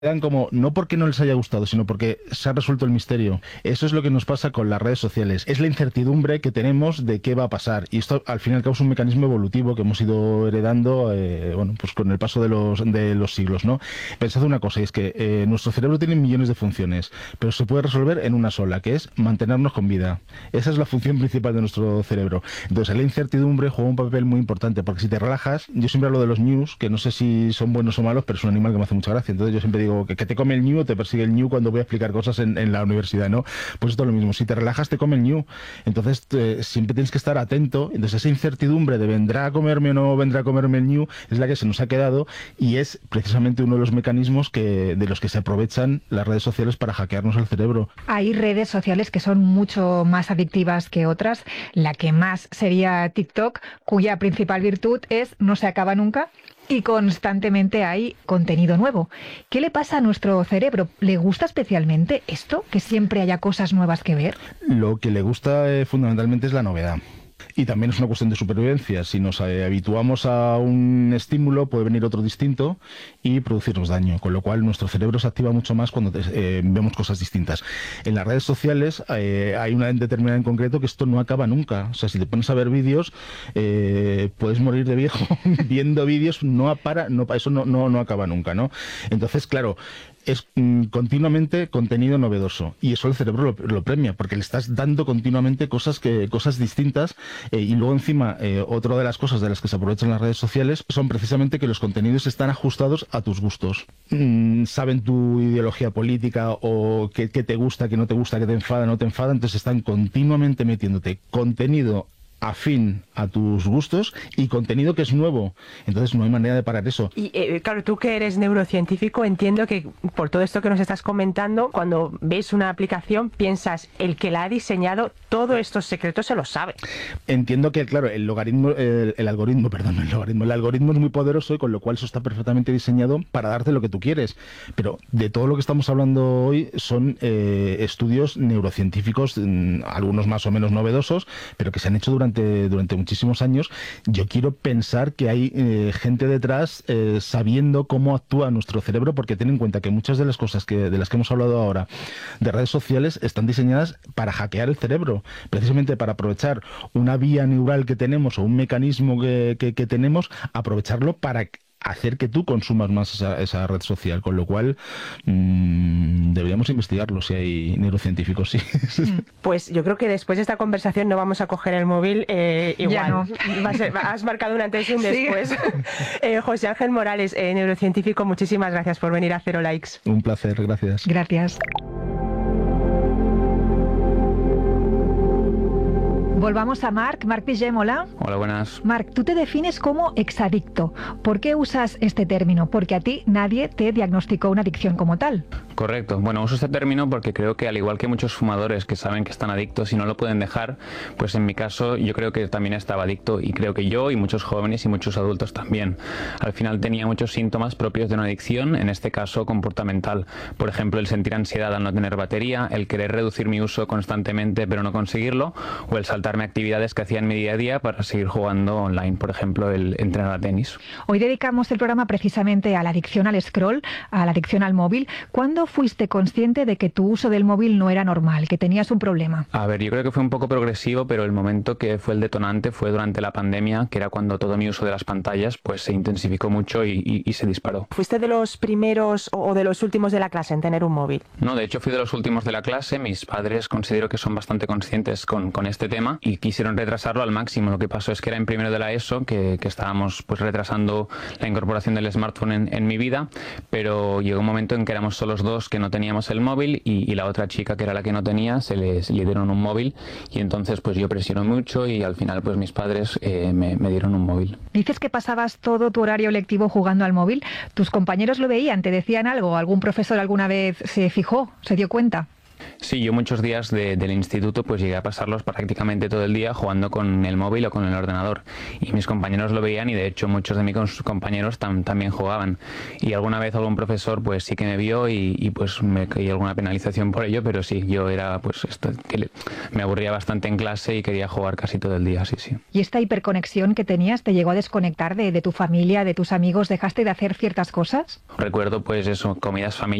quedan como, no porque no les haya gustado, sino porque se ha resuelto el misterio. Eso es lo que nos pasa con las redes sociales. Es la incertidumbre que tenemos de qué va a pasar. Y esto, al fin y al cabo, es un mecanismo evolutivo que hemos ido heredando, bueno, pues con el paso de los siglos, ¿no? Pensad una cosa, y es que nuestro cerebro tiene millones de funciones, pero se puede resolver en una sola, que es mantenernos con vida. Esa es la función principal de nuestro cerebro. Entonces, la incertidumbre juega un papel muy importante, porque si te relajas, yo siempre hablo de los ñus, que no sé si son buenos o malos, pero es un animal que me hace mucha gracia. Entonces, yo siempre digo que te come el ñu o te persigue el ñu cuando voy a explicar cosas en la universidad, ¿no? Pues esto es lo mismo, si te relajas te come el ñu, entonces siempre tienes que estar atento. Entonces esa incertidumbre de vendrá a comerme o no vendrá a comerme el ñu es la que se nos ha quedado, y es precisamente uno de los mecanismos de los que se aprovechan las redes sociales para hackearnos el cerebro. Hay redes sociales que son mucho más adictivas que otras. La que más sería TikTok, cuya principal virtud es no se acaba nunca y constantemente hay contenido nuevo. ¿Qué le pasa a nuestro cerebro? ¿Le gusta especialmente esto, que siempre haya cosas nuevas que ver? Lo que le gusta fundamentalmente es la novedad. Y también es una cuestión de supervivencia. Si nos habituamos a un estímulo, puede venir otro distinto y producirnos daño, con lo cual nuestro cerebro se activa mucho más cuando vemos cosas distintas. En las redes sociales hay una determinada en concreto que esto no acaba nunca. O sea, si te pones a ver vídeos, puedes morir de viejo viendo vídeos, eso no acaba nunca, ¿no? Entonces, claro, es continuamente contenido novedoso, y eso el cerebro lo premia, porque le estás dando continuamente cosas distintas, y luego encima otra de las cosas de las que se aprovechan las redes sociales son precisamente que los contenidos están ajustados a tus gustos. Saben tu ideología política o qué te gusta, qué no te gusta, qué te enfada, no te enfada, entonces están continuamente metiéndote contenido afín a tus gustos y contenido que es nuevo. Entonces no hay manera de parar eso. Y claro, tú que eres neurocientífico, entiendo que por todo esto que nos estás comentando, cuando ves una aplicación piensas, el que la ha diseñado, todos estos secretos se los sabe. Entiendo que, claro, el algoritmo es muy poderoso, y con lo cual eso está perfectamente diseñado para darte lo que tú quieres. Pero de todo lo que estamos hablando hoy son estudios neurocientíficos, algunos más o menos novedosos, pero que se han hecho durante muchísimos años. Yo quiero pensar que hay gente detrás sabiendo cómo actúa nuestro cerebro, porque ten en cuenta que muchas de las cosas de las que hemos hablado ahora de redes sociales están diseñadas para hackear el cerebro, precisamente para aprovechar una vía neural que tenemos o un mecanismo que tenemos, aprovecharlo para hacer que tú consumas más esa red social, con lo cual deberíamos investigarlo si hay neurocientíficos, sí. Pues yo creo que después de esta conversación no vamos a coger el móvil igual. Ya no. Has marcado un antes y un Sí. después. José Ángel Morales, neurocientífico, muchísimas gracias por venir a Cero Likes. Un placer, gracias. Gracias. Volvamos a Marc Pigem, hola. Hola, buenas. Marc, tú te defines como exadicto. ¿Por qué usas este término? Porque a ti nadie te diagnosticó una adicción como tal. Correcto. Bueno, uso este término porque creo que, al igual que muchos fumadores que saben que están adictos y no lo pueden dejar, pues en mi caso yo creo que también estaba adicto, y creo que yo y muchos jóvenes y muchos adultos también. Al final tenía muchos síntomas propios de una adicción, en este caso comportamental. Por ejemplo, el sentir ansiedad al no tener batería, el querer reducir mi uso constantemente pero no conseguirlo, o el saltarme actividades que hacía en mi día a día para seguir jugando online, por ejemplo, el entrenar a tenis. Hoy dedicamos el programa precisamente a la adicción al scroll, a la adicción al móvil. ¿Cuándo fuiste consciente de que tu uso del móvil no era normal, que tenías un problema? A ver, yo creo que fue un poco progresivo, pero el momento que fue el detonante fue durante la pandemia, que era cuando todo mi uso de las pantallas pues se intensificó mucho y se disparó. ¿Fuiste de los primeros o de los últimos de la clase en tener un móvil? No, de hecho fui de los últimos de la clase. Mis padres considero que son bastante conscientes con este tema y quisieron retrasarlo al máximo. Lo que pasó es que era en primero de la ESO que estábamos pues retrasando la incorporación del smartphone en mi vida, pero llegó un momento en que éramos solos dos que no teníamos el móvil, y la otra chica, que era la que no tenía, se le dieron un móvil, y entonces pues yo presioné mucho y al final pues mis padres me dieron un móvil. Dices que pasabas todo tu horario lectivo jugando al móvil. ¿Tus compañeros lo veían? ¿Te decían algo? ¿Algún profesor alguna vez se fijó? ¿Se dio cuenta? Sí, yo muchos días del instituto pues llegué a pasarlos prácticamente todo el día jugando con el móvil o con el ordenador. Y mis compañeros lo veían y de hecho muchos de mis compañeros también jugaban. Y alguna vez algún profesor pues sí que me vio y pues me caí alguna penalización por ello, pero sí, yo era pues me aburría bastante en clase y quería jugar casi todo el día, sí. ¿Y esta hiperconexión que tenías te llegó a desconectar de tu familia, de tus amigos? ¿Dejaste de hacer ciertas cosas? Recuerdo pues eso, comidas familiares